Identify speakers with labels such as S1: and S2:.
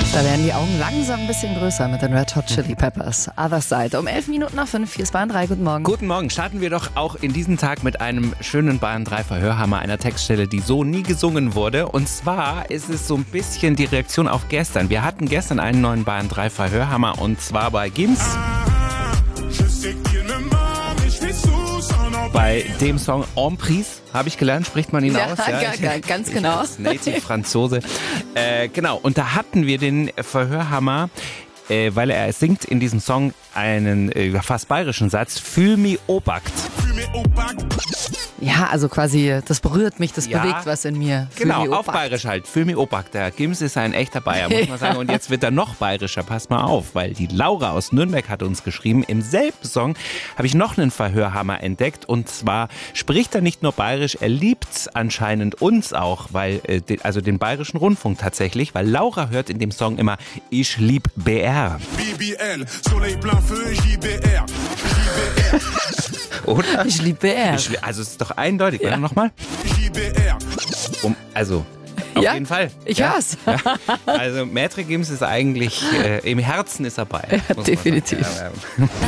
S1: Da werden die Augen langsam ein bisschen größer mit den Red Hot Chili Peppers. Other Side. Um 11 Minuten nach 5. Hier ist Bayern 3. Guten Morgen.
S2: Guten Morgen. Starten wir doch auch in diesem Tag mit einem schönen Bayern 3 Verhörhammer, einer Textstelle, die so nie gesungen wurde. Und zwar ist es so ein bisschen die Reaktion auf gestern. Wir hatten gestern einen neuen Bayern 3 Verhörhammer und zwar bei Gims. Bei dem Song Emprise, habe ich gelernt, spricht man ihn aus.
S1: Ja, ganz genau.
S2: Ich Native Franzose. Genau, und da hatten wir den Verhörhammer, weil er singt in diesem Song einen fast bayerischen Satz, Fühl mi obackt.
S1: Ja, also quasi, das berührt mich, das bewegt was in mir.
S2: Genau, auf bayerisch halt, Fühl mi obackt. Der Gims ist ein echter Bayer, muss man sagen. Und jetzt wird er noch bayerischer, pass mal auf, weil die Laura aus Nürnberg hat uns geschrieben, im selben Song habe ich noch einen Verhörhammer entdeckt. Und zwar spricht er nicht nur bayerisch, er liebt anscheinend uns auch, weil also den bayerischen Rundfunk tatsächlich, weil Laura hört in dem Song immer, ich lieb BR.
S3: BBL, Soleil Blanc Feu, JBR.
S2: Oder?
S1: Ich liebe BR.
S2: Also es ist doch eindeutig, oder nochmal?
S3: JBR.
S2: Also, auf
S1: Ja,
S2: jeden Fall.
S1: Ich hör's.
S2: Ja. Also Maître Gims ist eigentlich, im Herzen ist er bei.
S1: Definitiv.
S2: Ja,